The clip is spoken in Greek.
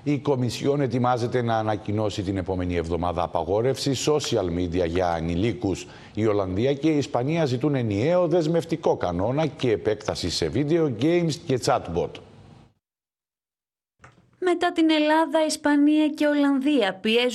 Η Κομισιόν ετοιμάζεται να ανακοινώσει την επόμενη εβδομάδα απαγόρευση social media για ανηλίκους. Η Ολλανδία και η Ισπανία ζητούν ενιαίο δεσμευτικό κανόνα και επέκταση σε βίντεο, games και chatbot. Μετά την Ελλάδα, Ισπανία και Ολλανδία πιέζουν